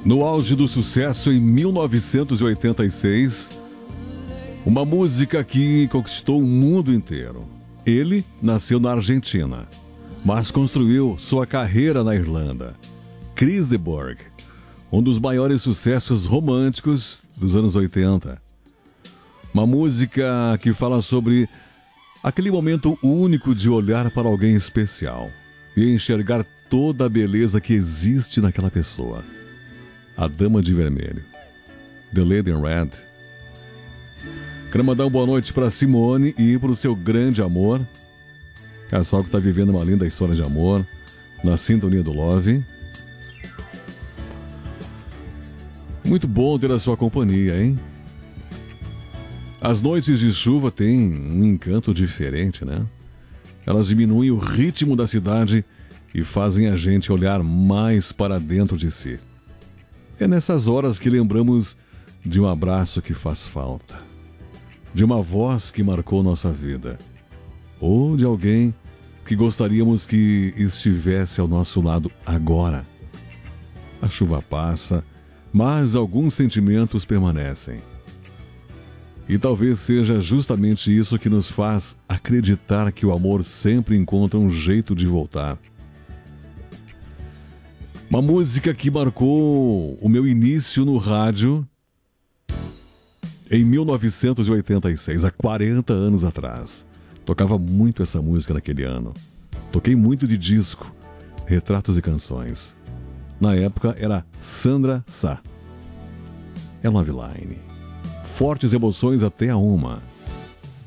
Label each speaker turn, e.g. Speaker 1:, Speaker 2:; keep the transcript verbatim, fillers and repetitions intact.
Speaker 1: No auge do sucesso em mil novecentos e oitenta e seis, uma música que conquistou o mundo inteiro. Ele nasceu na Argentina, mas construiu sua carreira na Irlanda. Chris de Burgh, um dos maiores sucessos românticos dos anos oitenta. Uma música que fala sobre aquele momento único de olhar para alguém especial e enxergar toda a beleza que existe naquela pessoa. A Dama de Vermelho, The Lady in Red. Quero mandar uma boa noite para Simone e para o seu grande amor. Casal que está vivendo uma linda história de amor na sintonia do Love. Muito bom ter a sua companhia, hein? As noites de chuva têm um encanto diferente, né? Elas diminuem o ritmo da cidade e fazem a gente olhar mais para dentro de si. É nessas horas que lembramos de um abraço que faz falta, de uma voz que marcou nossa vida, ou de alguém que gostaríamos que estivesse ao nosso lado agora. A chuva passa, mas alguns sentimentos permanecem. E talvez seja justamente isso que nos faz acreditar que o amor sempre encontra um jeito de voltar. Uma música que marcou o meu início no rádio em mil novecentos e oitenta e seis, há quarenta anos atrás. Tocava muito essa música naquele ano. Toquei muito de disco, retratos e canções. Na época era Sandra Sá. É Love Line. Fortes emoções até a uma.